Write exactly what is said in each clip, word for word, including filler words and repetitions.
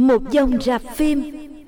một dòng rạp phim.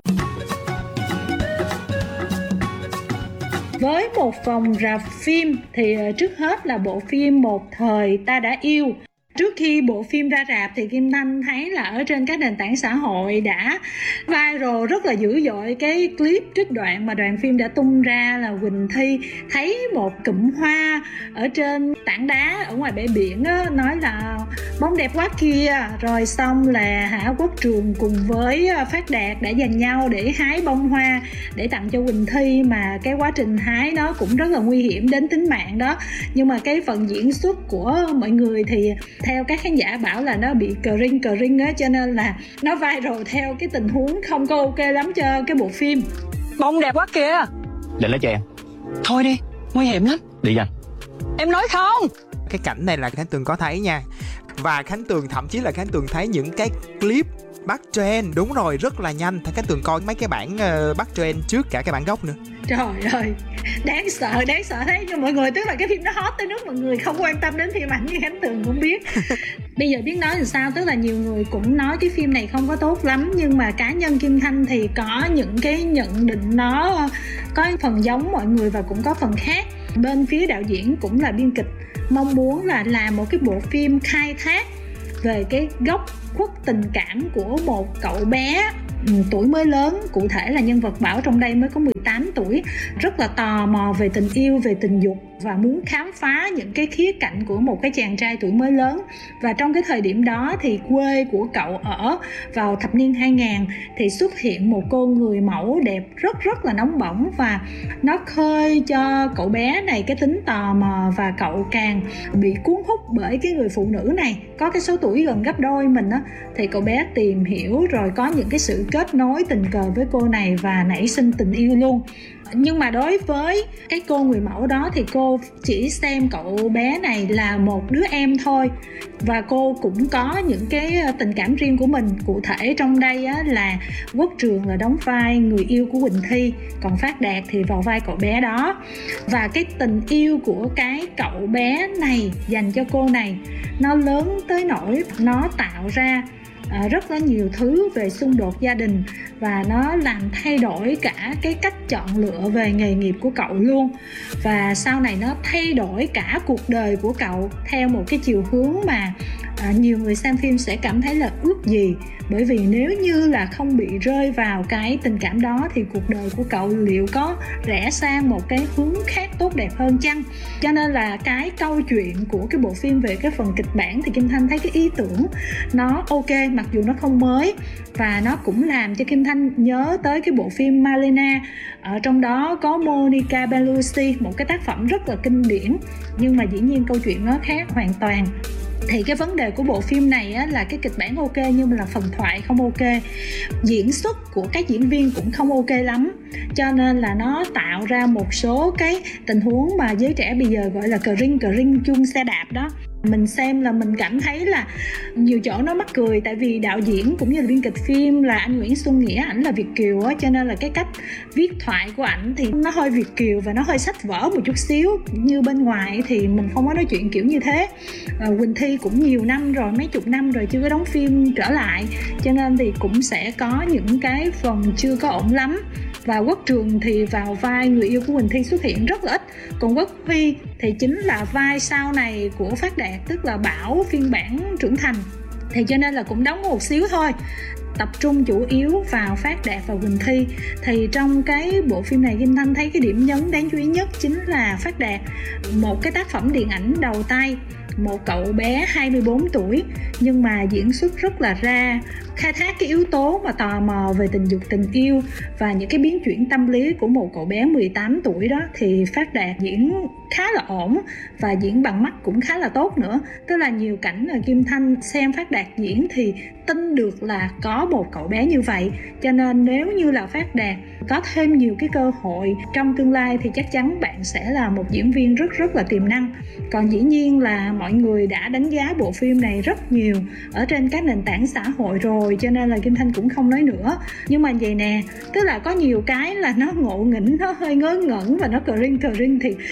Với một vòng rạp phim thì trước hết là bộ phim Một Thời Ta Đã Yêu. Trước khi bộ phim ra rạp thì Kim Thanh thấy là ở trên các nền tảng xã hội đã viral rất là dữ dội cái clip trích đoạn mà đoàn phim đã tung ra là Quỳnh Thi thấy một cụm hoa ở trên tảng đá ở ngoài bãi biển á, nói là bóng đẹp quá kia. Rồi xong là Hả Quốc Trường cùng với Phát Đạt đã giành nhau để hái bông hoa để tặng cho Quỳnh Thi, mà cái quá trình hái nó cũng rất là nguy hiểm đến tính mạng đó. Nhưng mà cái phần diễn xuất của mọi người thì theo các khán giả bảo là nó bị cờ ring cờ ring á, cho nên là nó viral theo cái tình huống không có ok lắm cho cái bộ phim. Bông đẹp quá kìa. Định lấy cho em. Thôi đi, nguy hiểm lắm. Đi nhanh. Em nói không. Cái cảnh này là Khánh Tường có thấy nha. Và Khánh Tường thậm chí là Khánh Tường thấy những cái clip bắt trend, đúng rồi, rất là nhanh. Khánh Tường coi mấy cái bản uh, bắt trend trước cả cái bản gốc nữa. Trời ơi, đáng sợ, đáng sợ thế. Nhưng mọi người, tức là cái phim nó hot tới nước mọi người không quan tâm đến phim ảnh như Khánh Tường cũng biết. Bây giờ biết nói làm sao, tức là nhiều người cũng nói cái phim này không có tốt lắm, nhưng mà cá nhân Kim Thanh thì có những cái nhận định nó có phần giống mọi người và cũng có phần khác. Bên phía đạo diễn cũng là biên kịch mong muốn là làm một cái bộ phim khai thác về cái góc khuất tình cảm của một cậu bé tuổi mới lớn, cụ thể là nhân vật Bảo trong đây mới có mười tám tuổi, rất là tò mò về tình yêu, về tình dục và muốn khám phá những cái khía cạnh của một cái chàng trai tuổi mới lớn. Và trong cái thời điểm đó thì quê của cậu ở vào thập niên hai nghìn thì xuất hiện một cô người mẫu đẹp rất rất là nóng bỏng, và nó khơi cho cậu bé này cái tính tò mò, và cậu càng bị cuốn hút bởi cái người phụ nữ này có cái số tuổi gần gấp đôi mình á. Thì cậu bé tìm hiểu rồi có những cái sự kết nối tình cờ với cô này và nảy sinh tình yêu luôn. Nhưng mà đối với cái cô người mẫu đó thì cô chỉ xem cậu bé này là một đứa em thôi, và cô cũng có những cái tình cảm riêng của mình. Cụ thể trong đây á, là Quốc Trường là đóng vai người yêu của Quỳnh Thi, còn Phát Đạt thì vào vai cậu bé đó. Và cái tình yêu của cái cậu bé này dành cho cô này nó lớn tới nỗi nó tạo ra À, rất là nhiều thứ về xung đột gia đình, và nó làm thay đổi cả cái cách chọn lựa về nghề nghiệp của cậu luôn. Và sau này nó thay đổi cả cuộc đời của cậu theo một cái chiều hướng mà à, nhiều người xem phim sẽ cảm thấy là ước gì. Bởi vì nếu như là không bị rơi vào cái tình cảm đó thì cuộc đời của cậu liệu có rẽ sang một cái hướng khác tốt đẹp hơn chăng? Cho nên là cái câu chuyện của cái bộ phim về cái phần kịch bản thì Kim Thanh thấy cái ý tưởng nó ok, mặc dù nó không mới, và nó cũng làm cho Kim Thanh nhớ tới cái bộ phim Malena. Ở trong đó có Monica Bellucci, một cái tác phẩm rất là kinh điển, nhưng mà dĩ nhiên câu chuyện nó khác hoàn toàn. Thì cái vấn đề của bộ phim này á, là cái kịch bản ok nhưng mà là phần thoại không ok, diễn xuất của các diễn viên cũng không ok lắm, cho nên là nó tạo ra một số cái tình huống mà giới trẻ bây giờ gọi là cờ ring cờ ring chuông xe đạp đó. Mình xem là mình cảm thấy là nhiều chỗ nó mắc cười, tại vì đạo diễn cũng như là biên kịch phim là anh Nguyễn Xuân Nghĩa, ảnh là Việt kiều á, cho nên là cái cách viết thoại của ảnh thì nó hơi Việt kiều và nó hơi sách vở một chút xíu. Như bên ngoài thì mình không có nói chuyện kiểu như thế. à, Quỳnh Thi cũng nhiều năm rồi, mấy chục năm rồi chưa có đóng phim trở lại, cho nên thì cũng sẽ có những cái phần chưa có ổn lắm. Và Quốc Trường thì vào vai người yêu của Quỳnh Thi xuất hiện rất là ít, còn Quốc Huy thì chính là vai sau này của Phát Đạt, tức là Bảo phiên bản trưởng thành, thì cho nên là cũng đóng một xíu thôi, tập trung chủ yếu vào Phát Đạt và Quỳnh Thi. Thì trong cái bộ phim này Kim Thanh thấy cái điểm nhấn đáng chú ý nhất chính là Phát Đạt, một cái tác phẩm điện ảnh đầu tay, một cậu bé hai mươi bốn tuổi nhưng mà diễn xuất rất là ra, khai thác cái yếu tố mà tò mò về tình dục, tình yêu và những cái biến chuyển tâm lý của một cậu bé mười tám tuổi đó. Thì Phát Đạt diễn khá là ổn và diễn bằng mắt cũng khá là tốt nữa. Tức là nhiều cảnh là Kim Thanh xem Phát Đạt diễn thì tin được là có một cậu bé như vậy. Cho nên nếu như là Phát Đạt có thêm nhiều cái cơ hội trong tương lai thì chắc chắn bạn sẽ là một diễn viên rất rất là tiềm năng. Còn dĩ nhiên là mọi người đã đánh giá bộ phim này rất nhiều ở trên các nền tảng xã hội rồi, cho nên là Kim Thanh cũng không nói nữa. Nhưng mà vậy nè, tức là có nhiều cái là nó ngộ nghĩnh, nó hơi ngớ ngẩn và nó cờ ring cờ ring thì, nhưng mà mình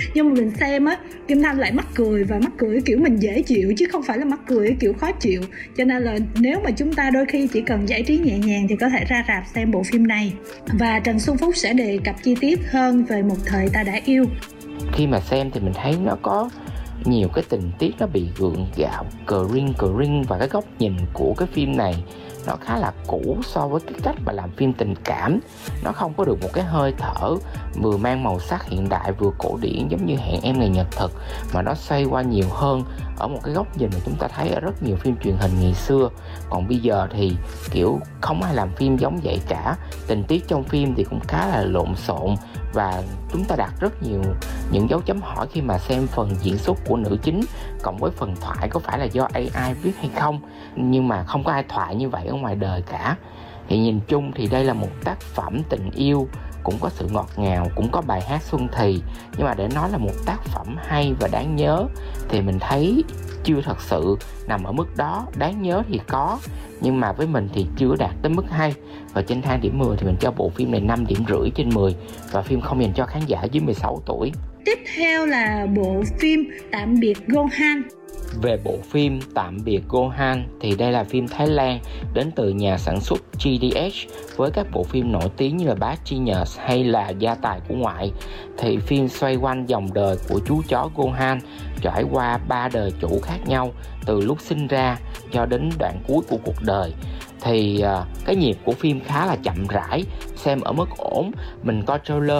mình xem á, Kim Thanh lại mắc cười, và mắc cười kiểu mình dễ chịu chứ không phải là mắc cười kiểu khó chịu. Cho nên là nếu mà chúng ta đôi khi chỉ cần giải trí nhẹ nhàng thì có thể ra rạp xem bộ phim này. Và Trần Xuân Phúc sẽ đề cập chi tiết hơn về Một Thời Ta Đã Yêu. Khi mà xem thì mình thấy nó có nhiều cái tình tiết nó bị gượng gạo, cringe cringe, và cái góc nhìn của cái phim này nó khá là cũ so với cái cách mà làm phim tình cảm. Nó không có được một cái hơi thở vừa mang màu sắc hiện đại vừa cổ điển giống như Hẹn Em Ngày Nhật Thực, mà nó xoay qua nhiều hơn ở một cái góc nhìn mà chúng ta thấy ở rất nhiều phim truyền hình ngày xưa. Còn bây giờ thì kiểu không ai làm phim giống vậy cả. Tình tiết trong phim thì cũng khá là lộn xộn, và chúng ta đặt rất nhiều những dấu chấm hỏi khi mà xem phần diễn xuất của nữ chính cộng với phần thoại có phải là do a i viết hay không. Nhưng mà không có ai thoại như vậy ở ngoài đời cả. Thì nhìn chung thì đây là một tác phẩm tình yêu, cũng có sự ngọt ngào, cũng có bài hát xuân thì, nhưng mà để nói là một tác phẩm hay và đáng nhớ thì mình thấy chưa thật sự nằm ở mức đó. Đáng nhớ thì có, nhưng mà với mình thì chưa đạt tới mức hay. Và trên thang điểm mười thì mình cho bộ phim này năm điểm rưỡi trên mười, và phim không dành cho khán giả dưới mười sáu tuổi. Tiếp theo là bộ phim Tạm Biệt Gohan. Về bộ phim Tạm Biệt Gohan thì đây là phim Thái Lan đến từ nhà sản xuất giê đê hát với các bộ phim nổi tiếng như là Bad Genius hay là Gia Tài Của Ngoại. Thì phim xoay quanh dòng đời của chú chó Gohan trải qua ba đời chủ khác nhau từ lúc sinh ra cho đến đoạn cuối của cuộc đời. Thì uh, cái nhịp của phim khá là chậm rãi, xem ở mức ổn. Mình coi trailer